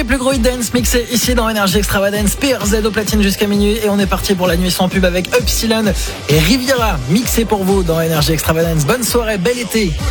plus gros hit dance mixé ici dans Energy Extravagance. PRZ au platine jusqu'à minuit et on est parti pour la nuit sans pub avec Upsilon et Riviera mixé pour vous dans Energy Extravagance. Bonne soirée, bel été.